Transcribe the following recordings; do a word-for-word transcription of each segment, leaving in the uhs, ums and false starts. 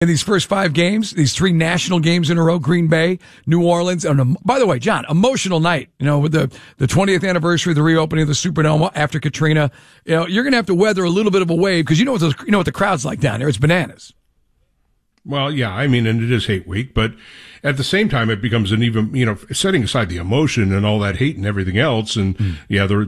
in these first five games, these three national games in a row, Green Bay, New Orleans. And by the way, John, emotional night, you know, with the, the twentieth anniversary of the reopening of the Superdome after Katrina. You know, you're going to have to weather a little bit of a wave because you know what those, you know what the crowd's like down there. It's bananas. Well, yeah, I mean, and it is hate week, but at the same time, it becomes an even, you know, setting aside the emotion and all that hate and everything else, and mm. yeah, the,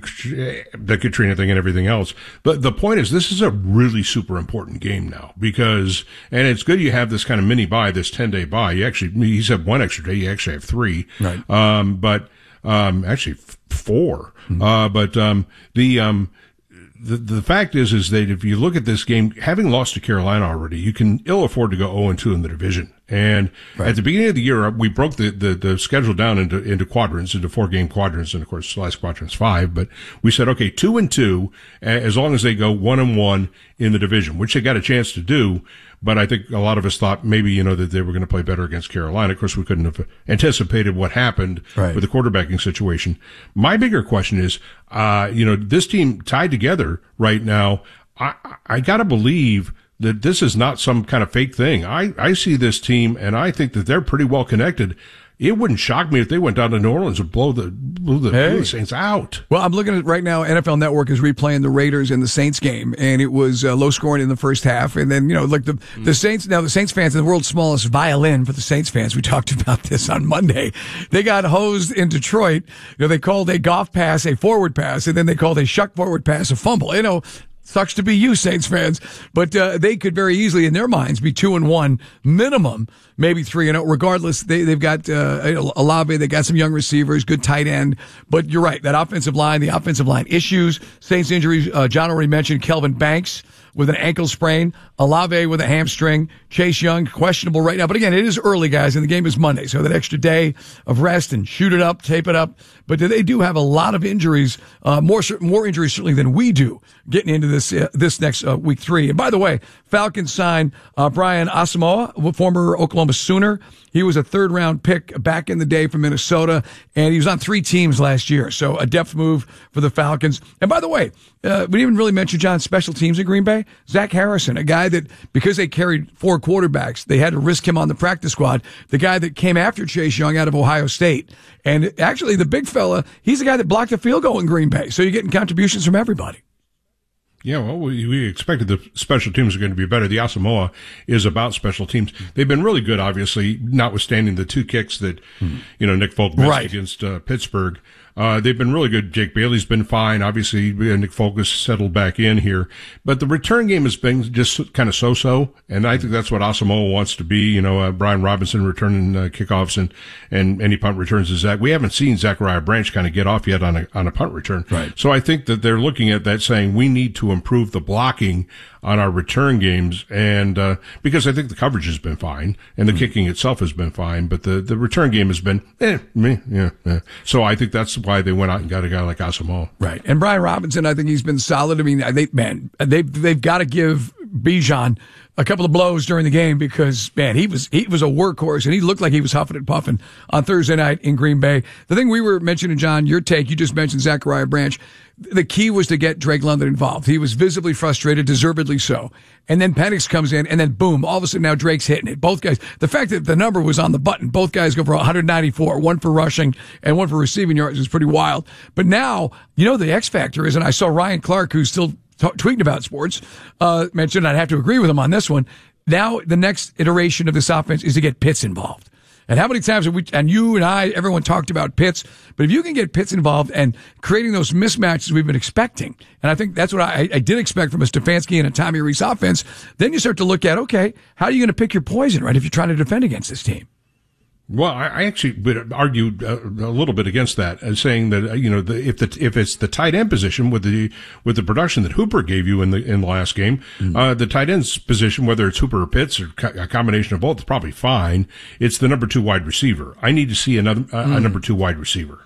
the the Katrina thing and everything else. But the point is, this is a really super important game now because, and it's good you have this kind of mini bye, this ten day bye. You actually, he said one extra day, you actually have three, right? Um, but um, actually f- four. Mm. Uh, but um, the um. The, the fact is, is that if you look at this game, having lost to Carolina already, you can ill afford to go oh and two in the division. And right. at the beginning of the year, we broke the, the, the schedule down into, into quadrants, into four game quadrants. And of course, the last quadrant's five. But we said, okay, two and two, as long as they go one and one in the division, which they got a chance to do. But I think a lot of us thought maybe, you know, that they were going to play better against Carolina. Of course, we couldn't have anticipated what happened right. with the quarterbacking situation. My bigger question is, uh, you know, this team tied together right now. I, I got to believe that this is not some kind of fake thing. I, I see this team and I think that they're pretty well connected. It wouldn't shock me if they went down to New Orleans and blow the, blew the, hey. blew the Saints out. Well, I'm looking at right now, N F L Network is replaying the Raiders and the Saints game, and it was uh, low scoring in the first half. And then, you know, like the, mm. the Saints, now the Saints fans, the world's smallest violin for the Saints fans. We talked about this on Monday. They got hosed in Detroit. You know, they called a golf pass a forward pass, and then they called a shuck forward pass a fumble. You know, sucks to be you, Saints fans, but uh, they could very easily, in their minds, be two and one minimum, maybe three and zero. Regardless, they they've got uh, Olave, they got some young receivers, good tight end. But you're right, that offensive line, the offensive line issues, Saints injuries. Uh, John already mentioned Kelvin Banks with an ankle sprain, Olave with a hamstring, Chase Young questionable right now. But again, it is early, guys, and the game is Monday, so that extra day of rest and shoot it up, tape it up. But they do have a lot of injuries, uh, more more injuries certainly than we do getting into this uh, this next uh, week three. And by the way, Falcons signed uh, Brian Asamoah, former Oklahoma Sooner. He was a third round pick back in the day from Minnesota, and he was on three teams last year. So a depth move for the Falcons. And by the way, uh, we didn't even really mention John's special teams in Green Bay. Zach Harrison, a guy that, because they carried four quarterbacks, they had to risk him on the practice squad. The guy that came after Chase Young out of Ohio State. And actually, the big fella, he's the guy that blocked a field goal in Green Bay. So you're getting contributions from everybody. Yeah, well, we, we expected the special teams are going to be better. The Asamoah is about special teams. They've been really good, obviously, notwithstanding the two kicks that, mm. you know, Nick Folk missed right. against uh, Pittsburgh. Uh, they've been really good. Jake Bailey's been fine. Obviously, Nick Folk has settled back in here. But the return game has been just kind of so-so, and I think that's what Asamoah wants to be. You know, uh, Brian Robinson returning uh, kickoffs and, and any punt returns to Zach. We haven't seen Zachariah Branch kind of get off yet on a, on a punt return. Right. So I think that they're looking at that saying we need to improve the blocking on our return games, and uh because I think the coverage has been fine and the mm-hmm. kicking itself has been fine, but the the return game has been eh, me, yeah, yeah. So I think that's why they went out and got a guy like Asamoah. Right. And Brian Robinson, I think he's been solid. I mean, they man, they they've got to give Bijan a couple of blows during the game because, man, he was he was a workhorse, and he looked like he was huffing and puffing on Thursday night in Green Bay. The thing we were mentioning, John, your take, you just mentioned Zachariah Branch. The key was to get Drake London involved. He was visibly frustrated, deservedly so. And then Penix comes in, and then boom, all of a sudden now Drake's hitting it. Both guys, the fact that the number was on the button, both guys go for one ninety-four, one for rushing and one for receiving yards is pretty wild. But now, you know, the X factor is, and I saw Ryan Clark, who's still t- tweeting about sports, uh, mentioned, I'd have to agree with him on this one. Now the next iteration of this offense is to get Pitts involved. And how many times have we, and you and I, everyone talked about Pitts, but if you can get Pitts involved and creating those mismatches we've been expecting, and I think that's what I, I did expect from a Stefanski and a Tommy Rees offense, then you start to look at, okay, how are you going to pick your poison, right, if you're trying to defend against this team? Well, I actually would argue a little bit against that, as saying that, you know, the, if the if it's the tight end position with the with the production that Hooper gave you in the in the last game, mm-hmm. uh, the tight end's position, whether it's Hooper or Pitts or co- a combination of both, is probably fine. It's the number two wide receiver. I need to see another uh, mm-hmm. a number two wide receiver.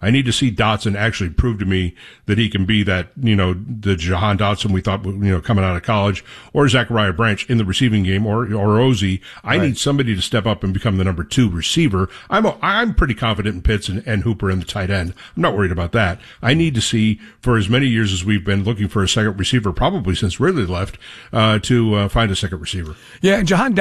I need to see Dotson actually prove to me that he can be that, you know, the Jahan Dotson we thought, you know, coming out of college, or Zachariah Branch in the receiving game, or or Ozzie. I right. need somebody to step up and become the number two receiver. I'm a, I'm pretty confident in Pitts and, and Hooper in the tight end. I'm not worried about that. I need to see, for as many years as we've been looking for a second receiver, probably since Ridley left, uh, to uh, find a second receiver. Yeah, and Jahan